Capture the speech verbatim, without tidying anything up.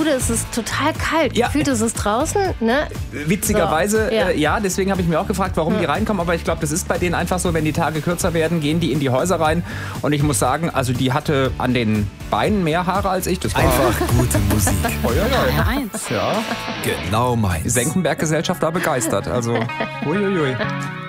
Bude ist es total kalt. Ja. Gefühlt ist es draußen, ne? Witzigerweise, So, ja. Äh, ja, deswegen habe ich mir auch gefragt, warum hm. die reinkommen. Aber ich glaube, das ist bei denen einfach so, wenn die Tage kürzer werden, gehen die in die Häuser rein. Und ich muss sagen, also die hatte an den Beinen mehr Haare als ich. Das war einfach gute Musik. Oh, ja, ja. Ja, eins. Ja. Genau meins. Senckenberg-Gesellschaft war begeistert. Also, uiuiui.